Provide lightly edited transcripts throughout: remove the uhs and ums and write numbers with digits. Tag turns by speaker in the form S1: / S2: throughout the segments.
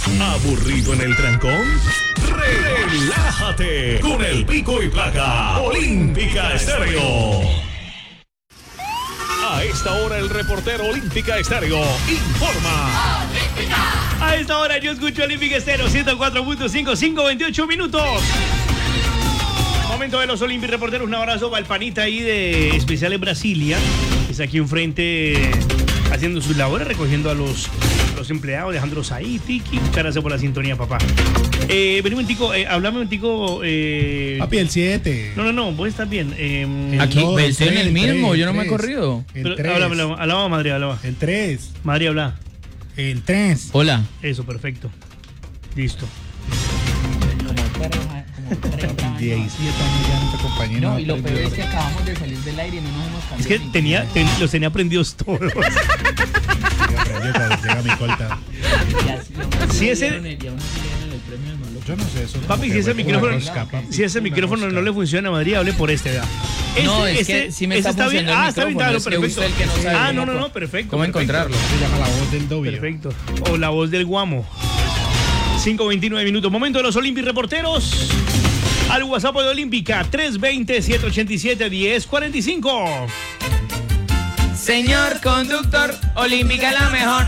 S1: ¿Aburrido en el trancón? Relájate con el pico y placa Olímpica Estéreo. A esta hora el reportero Olímpica Estéreo informa.
S2: A esta hora yo escucho Olímpica Estéreo 104.5, 5:28 minutos. Momento de los Olímpicos reporteros. Un abrazo para el panita ahí de Especial en Brasilia, que está aquí enfrente haciendo sus labores, recogiendo a los empleados, dejándolos ahí, Tiki. Muchas gracias por la sintonía, papá. Vení un momentico, hablame un momentico.
S3: Papi, el 7.
S2: No, vos estás bien.
S4: Aquí, estoy en el mismo, yo no me he
S3: 3.
S4: corrido.
S3: El 3.
S2: Hablaba Madrid, hablaba.
S3: El 3.
S2: Madrid, habla.
S3: El 3.
S4: Hola.
S2: Eso, perfecto. Listo.
S3: 17 años ya nuestro compañero.
S4: No, y lo peor es que acabamos de salir del aire y no nos hemos cambiado.
S2: Es que los tenía prendidos todos.
S3: Llega mi corta.
S2: Si ese...
S3: Yo no sé eso.
S2: Papi, si ese micrófono no le funciona a Madrid, hable por este, ¿verdad?
S4: No, es que sí me está funcionando el
S2: está bien,
S4: micrófono,
S2: perfecto.
S4: es que usted el que no sabe
S2: no, perfecto.
S4: ¿Cómo
S2: perfecto.
S4: encontrarlo?
S3: Se llama la voz del doble.
S2: Perfecto. O la voz del guamo. 5:29 minutos. Momento de los Olímpicos reporteros. Al WhatsApp de Olímpica, 320-787-1045.
S4: Señor conductor, Olímpica la mejor.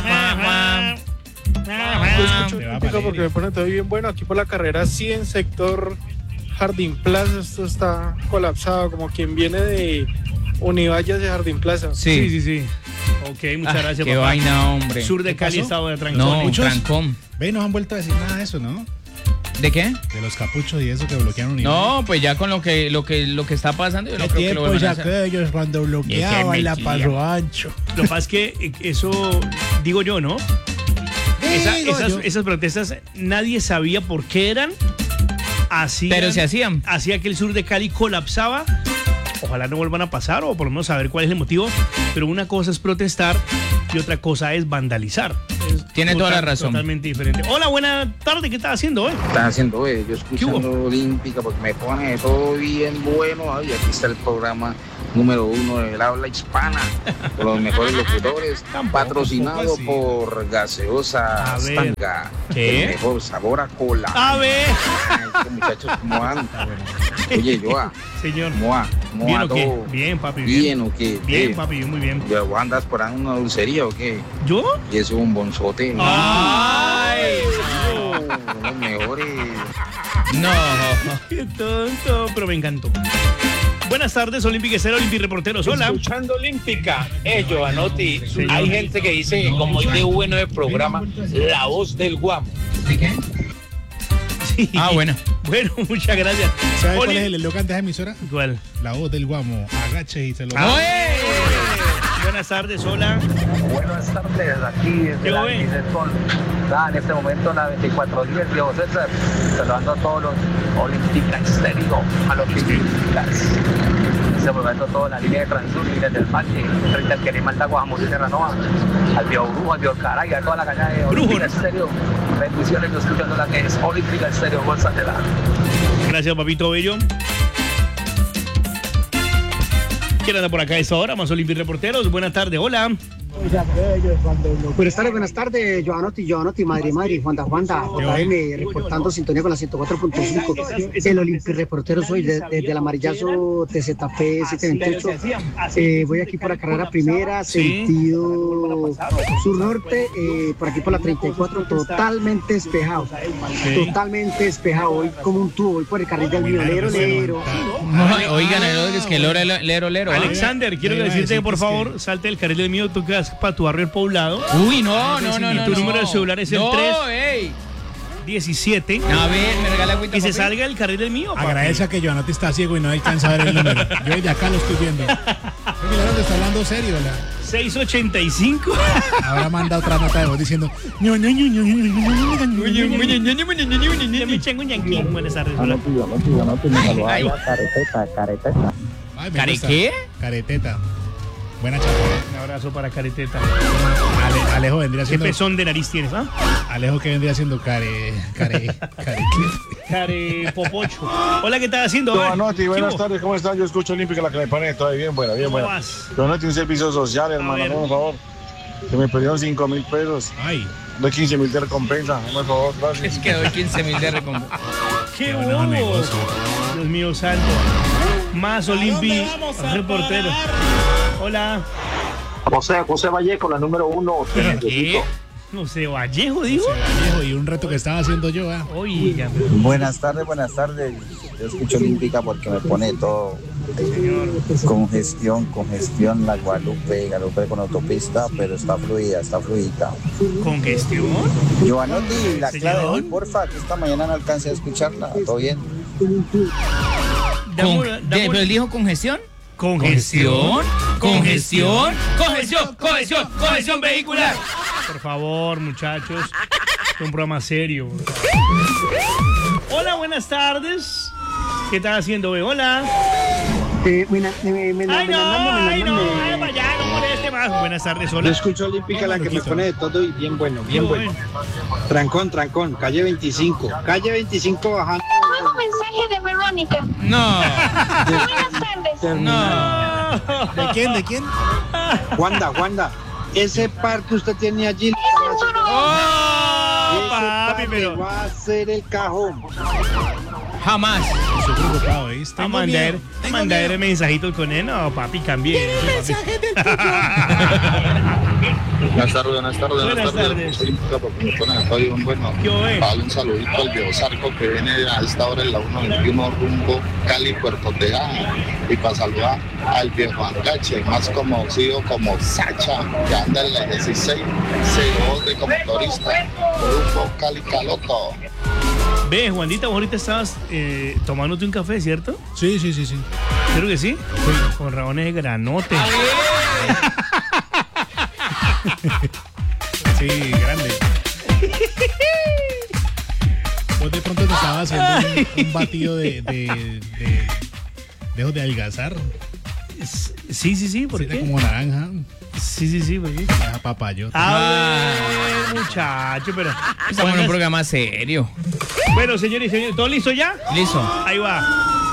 S5: Porque me pone todo bien bueno aquí por la carrera 100, sector Jardín Plaza. Esto está colapsado, como quien viene de Univalles de Jardín Plaza.
S2: Sí. Ok, muchas gracias,
S4: Qué
S2: papá.
S4: vaina, hombre.
S2: Sur de Cali, estado de trancón.
S4: No,
S3: Muchos.
S4: trancón.
S3: Ve, no han vuelto a decir nada de eso, ¿no?
S4: ¿De qué?
S3: De los capuchos y eso que bloquearon.
S4: No, pues ya con lo que está pasando, yo no creo que lo vuelvan a hacer.
S3: Aquellos cuando bloqueaban la Paso Ancho.
S2: Lo que pasa es que eso, digo yo, ¿no? Esas protestas, nadie sabía por qué eran.
S4: Pero se hacían.
S2: Hacía que el sur de Cali colapsaba. Ojalá no vuelvan a pasar, o por lo menos saber cuál es el motivo. Pero una cosa es protestar y otra cosa es vandalizar.
S4: Tiene toda la razón.
S2: Totalmente diferente. Hola, buena tarde. ¿Qué estás haciendo hoy?
S6: Estás haciendo hoy, yo escuchando Olímpica porque me pone todo bien bueno. Ay, aquí está el programa número 1 del habla hispana, con los mejores locutores, patrocinado por Gaseosa Stanga, el mejor sabor a cola.
S2: A ver.
S6: Ay, estos muchachos, ¿cómo andan? Oye, Joa.
S2: Señor.
S6: ¿Cómo
S2: ¿Bien o
S6: todo?
S2: qué? Bien, papi.
S6: ¿Bien o qué?
S2: Bien, papi, muy bien.
S6: ¿Andas por ahí en una dulcería o qué?
S2: ¿Yo?
S6: Y eso es un bonzote.
S2: ¡Ay!
S6: Los mejores.
S4: No.
S2: Qué tonto, pero me encantó. Buenas tardes, Olímpica Estéreo, Olímpica Reporteros. Hola.
S7: Escuchando Olímpica, Giovanotti, hay gente que dice, como dice bueno el programa, la voz del guamo.
S2: Sí.
S4: Bueno.
S2: Bueno, muchas gracias.
S3: ¿Sabes cuál es el eslogan de esa emisora?
S2: ¿Cuál?
S3: La voz del guamo. Agache y se lo
S2: Buenas tardes, hola.
S8: Buenas tardes, aquí desde la Sol. En este momento la 2410, Diego César, saludando a todos los Olímpica Estéreo, a los Olímpicas. En este momento toda la línea de Transur y desde el parque, frente al Querima Altagua, Jamón y Serranoa, al Bio Brujo, al Bio Caray, a toda la caña de Olímpica Estéreo. Bendiciones, escuchando la que es Olímpica Estéreo, gózatela.
S2: Gracias, papito bello. ¿Quién anda por acá a esta hora? Más Olímpicos Reporteros. Buenas tardes, hola.
S9: Buenas tardes, Giovanotti, Madrid, Juanda, JM, reportando sintonía con la 104.5. El Olímpico Reportero soy desde el Amarillazo TZP 728. Voy aquí por la carrera primera, sentido sur-norte, por aquí por la 34, totalmente despejado. Totalmente despejado. Voy como un tubo, voy por el carril del mío, lero.
S4: Oigan, es que lero.
S2: Alexander, quiero decirte que por favor salte del carril del mío, tú quedas para tu barrio El Poblado.
S4: Uy, no.
S2: Y tu número de celular es el 317.
S4: A ver, me regala agüita.
S2: Y se salga del carril del mío.
S3: Agradece a que Giovanotti está ciego y no alcanza a ver el número. Yo desde acá lo estoy viendo. Milagro te está hablando serio, ¿verdad?
S2: 685.
S3: Ahora manda otra nota de voz diciendo.
S2: Buenas tardes.
S8: Careteta.
S4: ¿Care qué?
S3: Careteta. Buena chapa.
S2: Un abrazo para Careteta.
S3: Alejo vendría siendo.
S2: ¿Qué pezón de nariz tienes, ah?
S3: Alejo que vendría siendo care
S2: Popocho. Hola, ¿qué estás haciendo?
S10: Giovanotti, buenas tardes, ¿cómo estás? Yo escucho Olímpica, la que me pone todo bien buena.
S2: vas?
S10: Giovanotti, un servicio social, hermano, por favor. Que me pidieron 5.000 pesos.
S3: Ay.
S10: Doy 15.000 de recompensa. Por favor, gracias.
S4: Es que doy 15.000 de recompensa.
S2: ¡Qué bobo! Dios mío santo. Más Olimpi, reportero. Hola.
S8: José Vallejo, la número 1.
S2: ¿Qué? José Vallejo, dijo.
S3: Vallejo, y un reto que estaba haciendo yo.
S2: Oiga.
S11: Buenas tardes. Yo escucho Olímpica porque me pone todo. Congestión, la Guadalupe con autopista, pero está fluida.
S2: ¿Congestión?
S11: Giovanotti, la clave de hoy, porfa, que esta mañana no alcancé a escucharla. ¿Todo bien?
S4: ¿Pero él dijo congestión? ¿Congestión vehicular?
S2: Por favor, muchachos. Es un programa serio. Hola, buenas tardes. ¿Qué estás haciendo, güey? Hola. Buenas tardes, hola.
S12: Yo escucho Olímpica, la que me pone de todo y bien bueno. Trancón, calle 25. Calle 25 bajando.
S13: Un mensaje de Verónica.
S4: No.
S13: Buenas tardes.
S3: No. ¿De quién?
S12: Wanda. Ese par que usted tiene allí.
S2: Papi, pero
S12: va a ser el cajón.
S4: Jamás.
S3: Estoy preocupado, ¿viste?
S2: Mandar mensajitos con él. No, papi, cambié.
S10: Buenas tardes.
S2: Dale
S10: un saludito al viejo Zarco que viene a esta hora en la 121 rumbo Cali, Puerto Tejada. Y para saludar al viejo Ancache, más conocido como Sacha, que anda en la 1602 como motorista. Rumbo Cali Caloto.
S2: Ve, Juanita, vos ahorita estabas tomándote un café, ¿cierto?
S3: Sí.
S2: Creo que sí. Con rabones de granote.
S3: Sí, grande. Vos de pronto te estabas haciendo un batido de esos de adelgazar.
S2: Sí, ¿por qué?
S3: Como naranja.
S2: Sí, ¿por qué?
S3: Papayota.
S2: Muchacho, pero
S4: estamos en un programa serio.
S2: Bueno, señores y señores, ¿todo listo ya?
S4: Listo.
S2: Ahí va.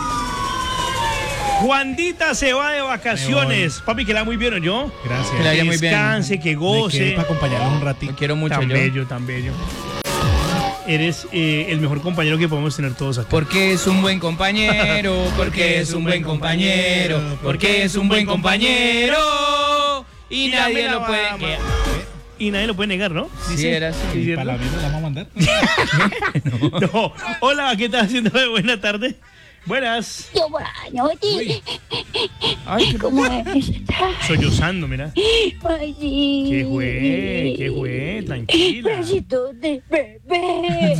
S2: Juandita se va de vacaciones. Papi, que la muy bien, ¿o yo?
S3: Gracias.
S4: Que la vaya muy bien.
S2: Descanse, que goce.
S3: Para acompañarlo un ratito.
S4: Te quiero mucho.
S2: Tan bello. Eres el mejor compañero que podemos tener todos aquí.
S4: Porque es un buen compañero, porque es un buen compañero, porque es un buen compañero. Y nadie lo puede negar.
S2: Y nadie lo puede negar, ¿no?
S4: Sí, era así.
S3: ¿Y para la mierda la vamos a mandar?
S2: No. Hola, ¿qué estás haciendo de buena tarde? Buenas.
S13: Yo, bueno,
S2: ay,
S13: ¿cómo es?
S2: Sollozando, mira.
S13: Ay, sí.
S2: ¿Qué fue? Tranquila.
S13: Besito de bebé.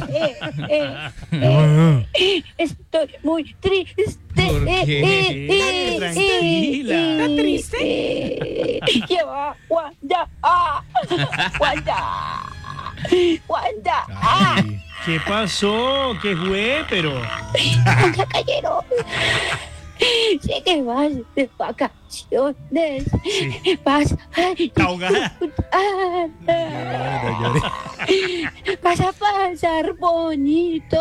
S13: Estoy muy triste.
S2: ¿Por qué? Tranquila.
S13: ¿Está triste? Lleva Wanda.
S3: Ay.
S2: ¿Qué pasó? ¿Qué fue? Pero
S13: ya cayeron. Sé que vas de vacaciones.
S2: Sí.
S13: Vas a
S2: ahogada.
S13: Vas a pasar bonito.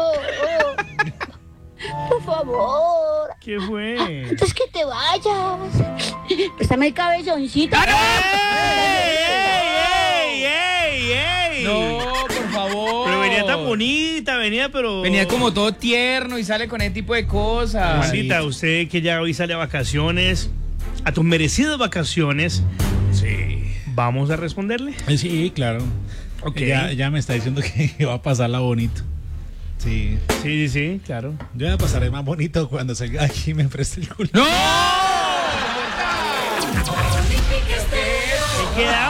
S13: Por favor.
S2: ¿Qué fue?
S13: Antes que te vayas, préstame el cabezoncito.
S2: ¡Ey!
S4: No, por favor.
S2: Pero venía tan bonita,
S4: venía como todo tierno y sale con ese tipo de cosas.
S2: Juanita, usted que ya hoy sale a vacaciones, a tus merecidas vacaciones.
S3: Sí.
S2: ¿Vamos a responderle?
S3: Sí, claro.
S2: Ok.
S3: Ya me está diciendo que va a pasarla bonito. Sí.
S2: Sí, claro.
S3: Yo la pasaré más bonito cuando salga de aquí y me preste el culo.
S4: ¡No!
S2: ¿Qué